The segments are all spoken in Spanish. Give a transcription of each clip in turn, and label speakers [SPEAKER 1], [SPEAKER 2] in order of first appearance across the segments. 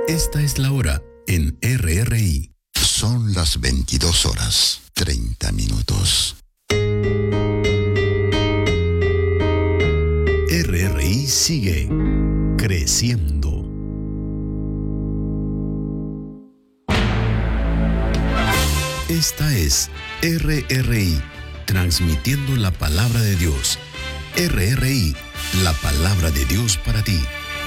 [SPEAKER 1] Esta es la hora en RRI.
[SPEAKER 2] Son las 22:30.
[SPEAKER 1] RRI sigue creciendo. Esta es RRI, transmitiendo la palabra de Dios. RRI, la palabra de Dios para ti.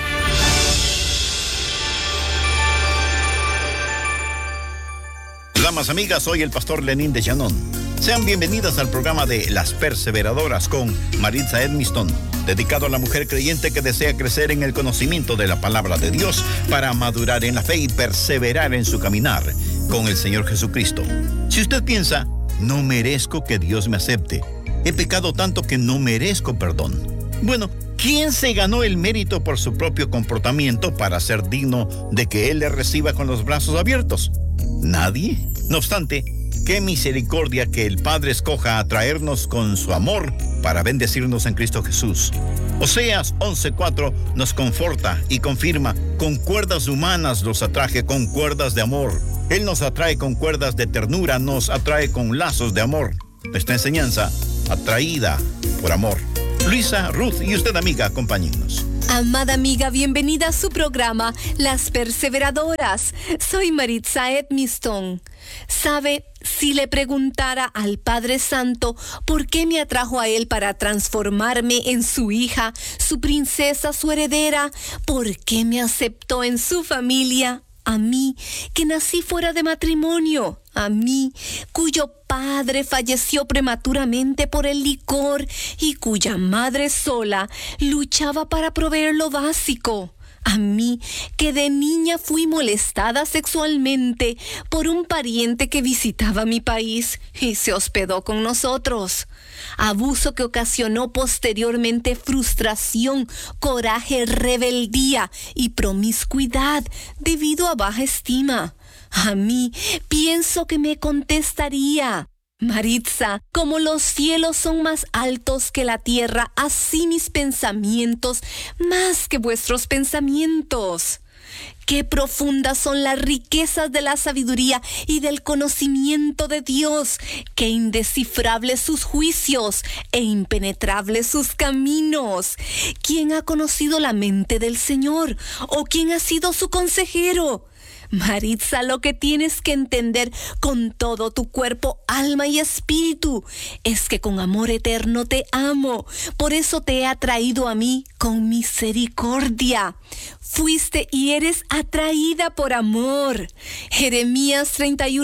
[SPEAKER 3] Damas, amigas, soy el pastor Lenín de Llanón. Sean bienvenidas al programa de Las Perseveradoras con Maritza Edmiston, dedicado a la mujer creyente que desea crecer en el conocimiento de la palabra de Dios para madurar en la fe y perseverar en su caminar con el Señor Jesucristo. Si usted piensa, no merezco que Dios me acepte, he pecado tanto que no merezco perdón. Bueno, ¿quién se ganó el mérito por su propio comportamiento para ser digno de que Él le reciba con los brazos abiertos? Nadie. No obstante, qué misericordia que el Padre escoja atraernos con su amor para bendecirnos en Cristo Jesús. Oseas 11:4 nos conforta y confirma: con cuerdas humanas los atraje, con cuerdas de amor. Él nos atrae con cuerdas de ternura, nos atrae con lazos de amor. Esta enseñanza, atraída por amor. Luisa, Ruth y usted, amiga, acompáñennos.
[SPEAKER 4] Amada amiga, bienvenida a su programa Las Perseveradoras. Soy Maritza Edmiston. ¿Sabe? Si le preguntara al Padre Santo por qué me atrajo a Él para transformarme en su hija, su princesa, su heredera, ¿por qué me aceptó en su familia? A mí, que nací fuera de matrimonio, a mí, cuyo padre falleció prematuramente por el licor y cuya madre sola luchaba para proveer lo básico. A mí, que de niña fui molestada sexualmente por un pariente que visitaba mi país y se hospedó con nosotros. Abuso que ocasionó posteriormente frustración, coraje, rebeldía y promiscuidad debido a baja estima. A mí, pienso que me contestaría: Maritza, como los cielos son más altos que la tierra, así mis pensamientos más que vuestros pensamientos. Qué profundas son las riquezas de la sabiduría y del conocimiento de Dios, qué indescifrables sus juicios e impenetrables sus caminos. ¿Quién ha conocido la mente del Señor? ¿O quién ha sido su consejero? Maritza, lo que tienes que entender con todo tu cuerpo, alma y espíritu es que con amor eterno te amo. Por eso te he atraído a mí con misericordia. Fuiste y eres atraída por amor. Jeremías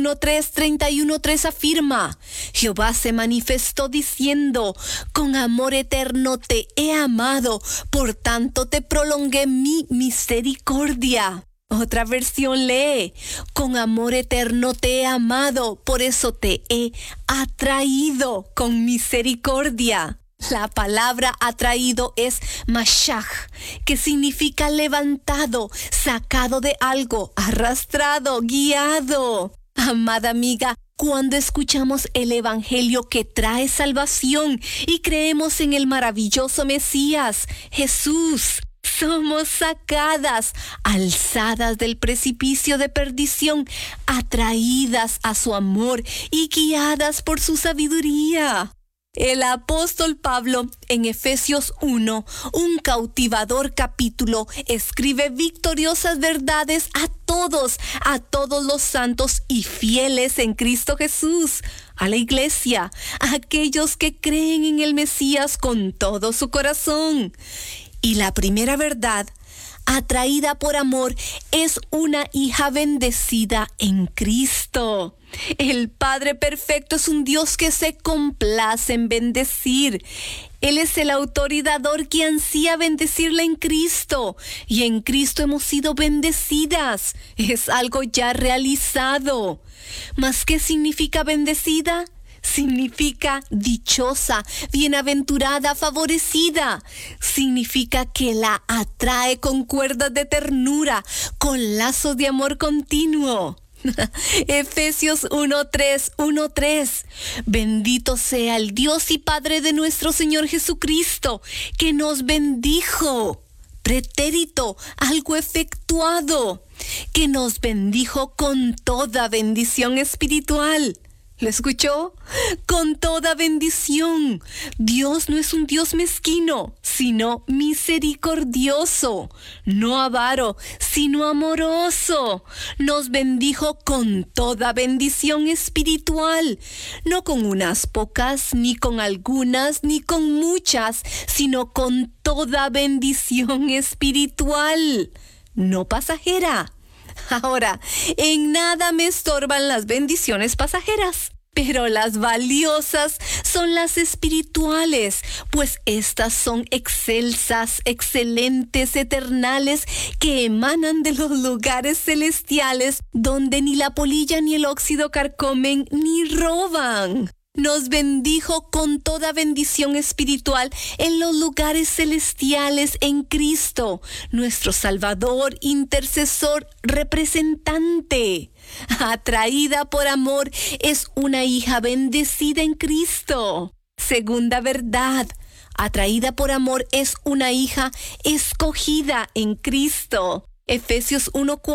[SPEAKER 4] 31:3 afirma: Jehová se manifestó diciendo: con amor eterno te he amado, por tanto te prolongué mi misericordia. Otra versión lee: con amor eterno te he amado, por eso te he atraído con misericordia. La palabra atraído es mashach, que significa levantado, sacado de algo, arrastrado, guiado. Amada amiga, cuando escuchamos el evangelio que trae salvación y creemos en el maravilloso Mesías, Jesús, somos sacadas, alzadas del precipicio de perdición, atraídas a su amor y guiadas por su sabiduría. El apóstol Pablo en Efesios 1, un cautivador capítulo, escribe victoriosas verdades a todos los santos y fieles en Cristo Jesús, a la iglesia, a aquellos que creen en el Mesías con todo su corazón. Y la primera verdad, atraída por amor, es una hija bendecida en Cristo. El Padre Perfecto es un Dios que se complace en bendecir. Él es el autor y dador que ansía bendecirla en Cristo. Y en Cristo hemos sido bendecidas. Es algo ya realizado. ¿Mas qué significa bendecida? Significa dichosa, bienaventurada, favorecida. Significa que la atrae con cuerdas de ternura, con lazos de amor continuo. Efesios 1:3. Bendito sea el Dios y Padre de nuestro Señor Jesucristo, que nos bendijo. Pretérito, algo efectuado, que nos bendijo con toda bendición espiritual. ¿Lo escuchó? Con toda bendición. Dios no es un Dios mezquino, sino misericordioso, no avaro, sino amoroso. Nos bendijo con toda bendición espiritual, no con unas pocas, ni con algunas, ni con muchas, sino con toda bendición espiritual, no pasajera. Ahora, en nada me estorban las bendiciones pasajeras, pero las valiosas son las espirituales, pues estas son excelsas, excelentes, eternales, que emanan de los lugares celestiales, donde ni la polilla ni el óxido carcomen ni roban. Nos bendijo con toda bendición espiritual en los lugares celestiales en Cristo, nuestro Salvador, intercesor, representante. Atraída por amor, es una hija bendecida en Cristo. Segunda verdad, atraída por amor es una hija escogida en Cristo. Efesios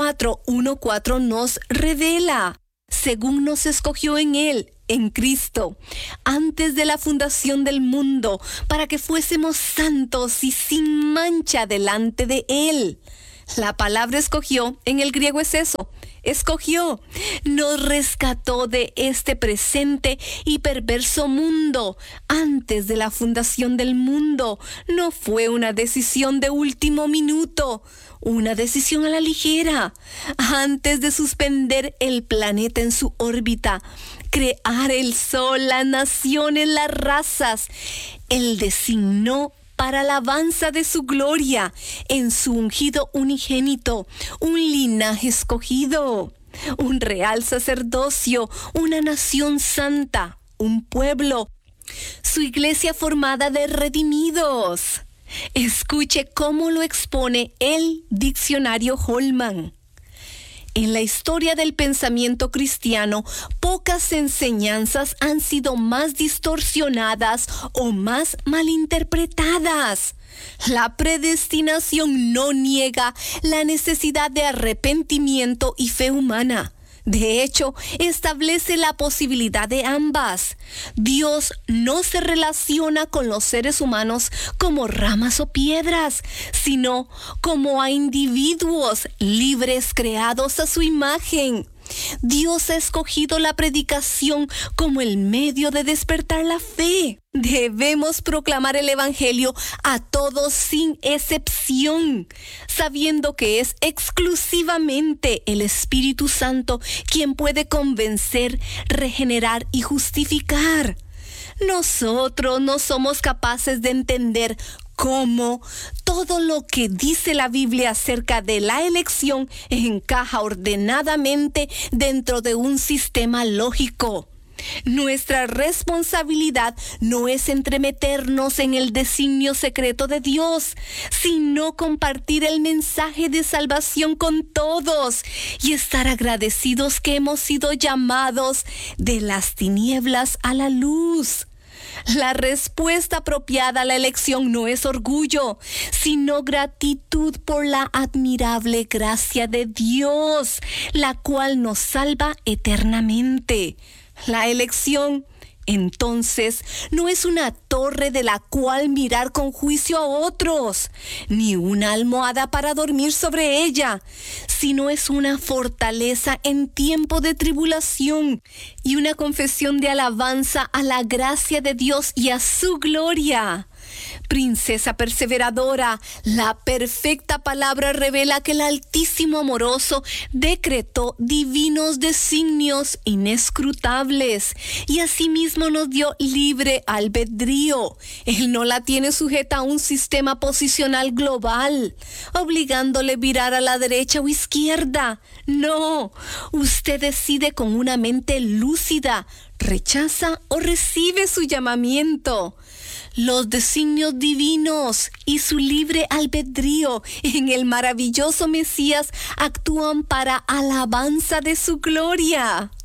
[SPEAKER 4] 1:4 nos revela: según nos escogió en Él, en Cristo, antes de la fundación del mundo, para que fuésemos santos y sin mancha delante de Él. La palabra escogió en el griego es eso, escogió, nos rescató de este presente y perverso mundo antes de la fundación del mundo. No fue una decisión de último minuto, una decisión a la ligera, antes de suspender el planeta en su órbita, crear el sol, las naciones, las razas. Él designó para alabanza de su gloria en su ungido unigénito, un linaje escogido, un real sacerdocio, una nación santa, un pueblo, su iglesia formada de redimidos. Escuche cómo lo expone el diccionario Holman. En la historia del pensamiento cristiano, pocas enseñanzas han sido más distorsionadas o más malinterpretadas. La predestinación no niega la necesidad de arrepentimiento y fe humana. De hecho, establece la posibilidad de ambas. Dios no se relaciona con los seres humanos como ramas o piedras, sino como a individuos libres creados a su imagen. Dios ha escogido la predicación como el medio de despertar la fe. Debemos proclamar el Evangelio a todos sin excepción, sabiendo que es exclusivamente el Espíritu Santo quien puede convencer, regenerar y justificar. Nosotros no somos capaces de entender cómo todo lo que dice la Biblia acerca de la elección encaja ordenadamente dentro de un sistema lógico. Nuestra responsabilidad no es entremeternos en el designio secreto de Dios, sino compartir el mensaje de salvación con todos y estar agradecidos que hemos sido llamados de las tinieblas a la luz. La respuesta apropiada a la elección no es orgullo, sino gratitud por la admirable gracia de Dios, la cual nos salva eternamente. La elección, entonces, no es una torre de la cual mirar con juicio a otros, ni una almohada para dormir sobre ella, sino es una fortaleza en tiempo de tribulación y una confesión de alabanza a la gracia de Dios y a su gloria. Princesa perseveradora, la perfecta palabra revela que el Altísimo Amoroso decretó divinos designios inescrutables y asimismo nos dio libre albedrío. Él no la tiene sujeta a un sistema posicional global, obligándole a virar a la derecha o izquierda. No, usted decide con una mente lúcida, rechaza o recibe su llamamiento. Los designios divinos y su libre albedrío en el maravilloso Mesías actúan para alabanza de su gloria.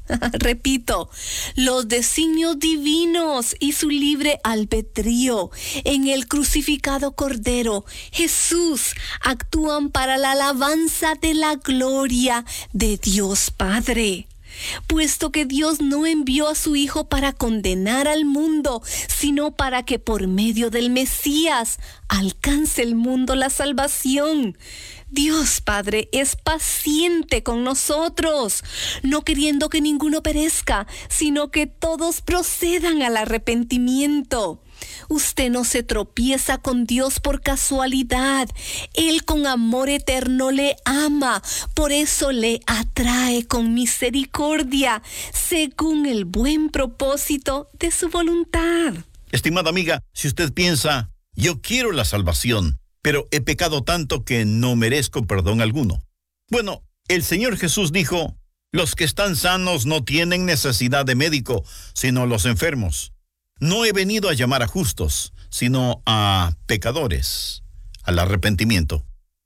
[SPEAKER 4] Repito, los designios divinos y su libre albedrío en el crucificado Cordero Jesús actúan para la alabanza de la gloria de Dios Padre. Puesto que Dios no envió a su Hijo para condenar al mundo, sino para que por medio del Mesías alcance el mundo la salvación. Dios Padre es paciente con nosotros, no queriendo que ninguno perezca, sino que todos procedan al arrepentimiento. Usted no se tropieza con Dios por casualidad. Él con amor eterno le ama, por eso le atrae con misericordia, según el buen propósito de su voluntad.
[SPEAKER 3] Estimada amiga, si usted piensa, yo quiero la salvación, pero he pecado tanto que no merezco perdón alguno. Bueno, el Señor Jesús dijo, los que están sanos no tienen necesidad de médico, sino los enfermos. No he venido a llamar a justos, sino a pecadores, al arrepentimiento.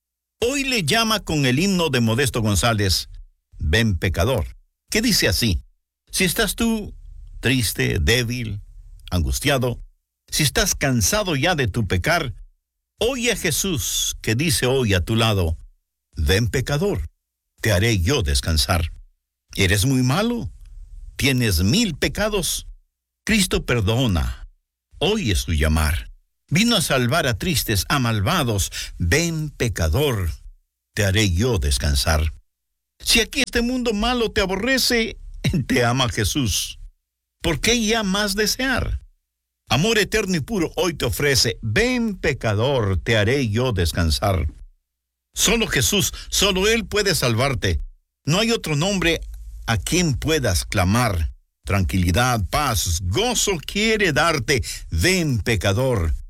[SPEAKER 3] Hoy le llama con el himno de Modesto González, ven pecador, que dice así, si estás tú triste, débil, angustiado, si estás cansado ya de tu pecar, oye a Jesús que dice hoy a tu lado, ven pecador, te haré yo descansar. ¿Eres muy malo? ¿Tienes 1000 pecados? Cristo perdona, oye su llamar. Vino a salvar a tristes, a malvados. Ven pecador, te haré yo descansar. Si aquí este mundo malo te aborrece, te ama Jesús. ¿Por qué ya más desear? Amor eterno y puro hoy te ofrece. Ven pecador, te haré yo descansar. Solo Jesús, solo Él puede salvarte. No hay otro nombre a quien puedas clamar. Tranquilidad, paz, gozo quiere darte. Ven pecador,